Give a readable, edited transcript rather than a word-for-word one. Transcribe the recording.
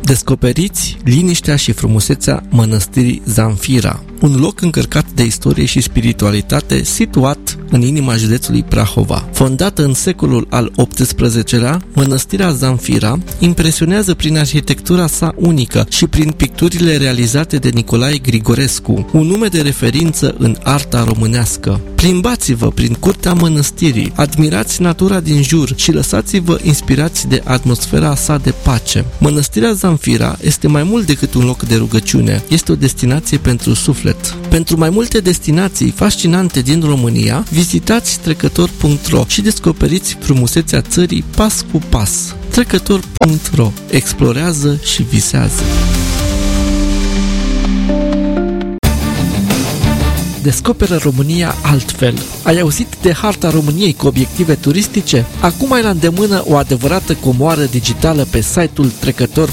Descoperiți liniștea și frumusețea mănăstirii Zamfira, un loc încărcat de istorie și spiritualitate situat în inima județului Prahova. Fondată în secolul al XVIII-lea, mănăstirea Zamfira impresionează prin arhitectura sa unică și prin picturile realizate de Nicolae Grigorescu, un nume de referință în arta românească. Plimbați-vă prin curtea mănăstirii, admirați natura din jur și lăsați-vă inspirați de atmosfera sa de pace. Mănăstirea Zamfira este mai mult decât un loc de rugăciune, este o destinație pentru suflet. Pentru mai multe destinații fascinante din România, vizitați trecător.ro și descoperiți frumusețea țării pas cu pas. Trecător.ro. Explorează și visează. Descoperă România altfel. Ai auzit de harta României cu obiective turistice? Acum ai la îndemână o adevărată comoară digitală pe site-ul trecător.ro.